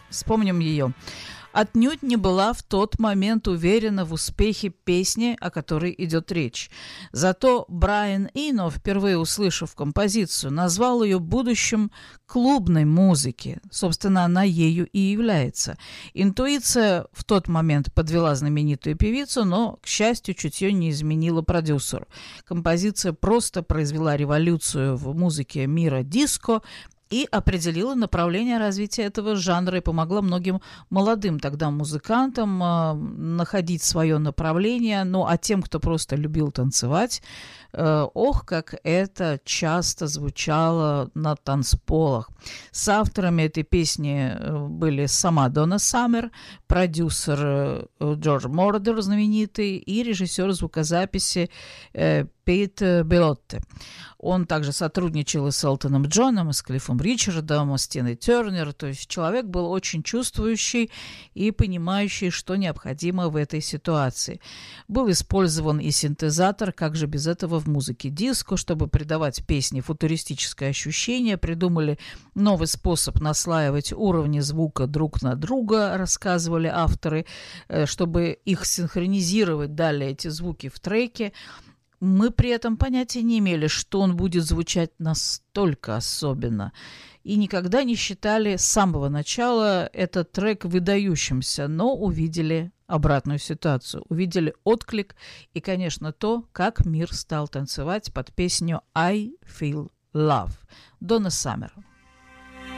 Вспомним ее. Отнюдь не была в тот момент уверена в успехе песни, о которой идет речь. Зато Брайан Ино, впервые услышав композицию, назвал ее будущим клубной музыки. Собственно, она ею и является. Интуиция в тот момент подвела знаменитую певицу, но, к счастью, чутье не изменило продюсеру. Композиция просто произвела революцию в музыке мира диско и определила направление развития этого жанра и помогла многим молодым тогда музыкантам находить свое направление. Ну, а тем, кто просто любил танцевать, ох, как это часто звучало на танцполах. С авторами этой песни были сама Донна Саммер, продюсер Джордж Мордер знаменитый и режиссер звукозаписи Пит Белотте. Он также сотрудничал и с Элтоном Джоном, и с Клиффом Ричардом, и с Тиной Тернер. То есть человек был очень чувствующий и понимающий, что необходимо в этой ситуации. Был использован и синтезатор, как же без этого в музыке диско, чтобы придавать песне футуристическое ощущение. Придумали новый способ наслаивать уровни звука друг на друга, рассказывали авторы, чтобы их синхронизировать далее эти звуки в треке. Мы при этом понятия не имели, что он будет звучать настолько особенно. И никогда не считали с самого начала этот трек выдающимся, но увидели обратную ситуацию. Увидели отклик и, конечно, то, как мир стал танцевать под песню «I Feel Love» Донна Саммер.